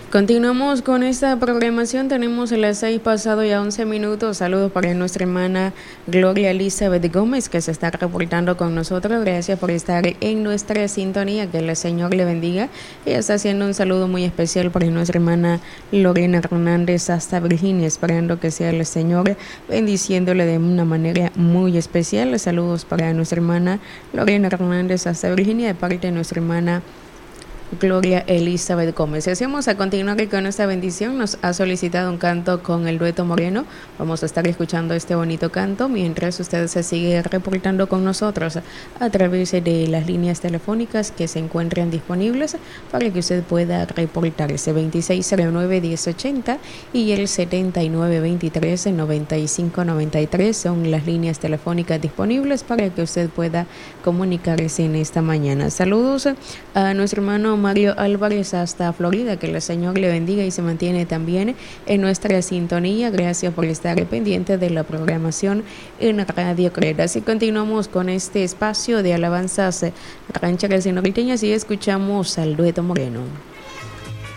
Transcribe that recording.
Continuamos con esta programación. Tenemos las 6 pasado ya 11 minutos. Saludos para nuestra hermana Gloria Elizabeth Gómez, que se está reportando con nosotros. Gracias por estar en nuestra sintonía. Que el Señor le bendiga. Ella está haciendo un saludo muy especial para nuestra hermana Lorena Hernández hasta Virginia, esperando que sea el Señor bendiciéndole de una manera muy especial. Saludos para nuestra hermana Lorena Hernández hasta Virginia, de parte de nuestra hermana Gloria Elizabeth Gómez. Y hacemos a continuar con esta bendición. Nos ha solicitado un canto con el dueto Moreno. Vamos a estar escuchando este bonito canto mientras usted se sigue reportando con nosotros a través de las líneas telefónicas que se encuentran disponibles para que usted pueda reportarse. 2609-1080 y el 7923-9593 son las líneas telefónicas disponibles para que usted pueda comunicarse en esta mañana. Saludos a nuestro hermano Mario Álvarez hasta Florida, que el Señor le bendiga y se mantiene también en nuestra sintonía. Gracias por estar pendiente de la programación en Radio Creta. Así continuamos con este espacio de alabanzas rancheras y norteñas y escuchamos al dueto Moreno.